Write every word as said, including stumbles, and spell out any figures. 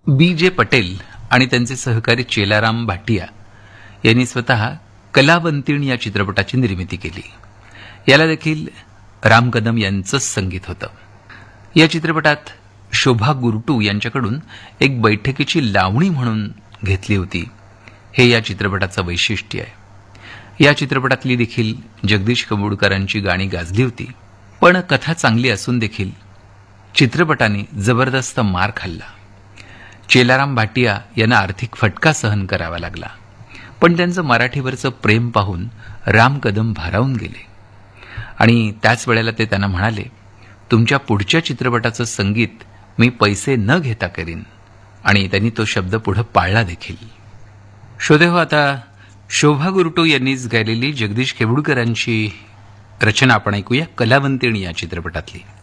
B J Patel आणि त्यांचे सहकारी चेलाराम भाटिया यांनी स्वतः कलावंतीण या चित्रपटाची निर्मिती केली. याला देखील राम कदम यांचंच संगीत होतं. या चित्रपटात शोभा गुरटू यांच्याकडून एक बैठकीची लावणी म्हणून घेतली होती. हे या चित्रपटाचं वैशिष्ट्य आहे. या चित्रपटातली देखील जगदीश कबूडकरांची गाणी गाजली होती. पण कथा चांगली असून देखील चित्रपटाने जबरदस्त मार खाल्ला. चेलाराम भाटिया यांना आर्थिक फटका सहन करावा लागला. पण त्यांचं मराठीवरचं प्रेम पाहून राम कदम भारावून गेले आणि त्याच वेळेला ते त्यांना म्हणाले, तुमच्या पुढच्या चित्रपटाचं संगीत मी पैसे न घेता करीन. आणि त्यांनी तो शब्द पुढे पाळला देखील. श्रोते हो, आता शोभा गुरटू यांनीच गायलेली जगदीश केबुडकरांची रचना आपण ऐकूया कलावंतीण या चित्रपटातली.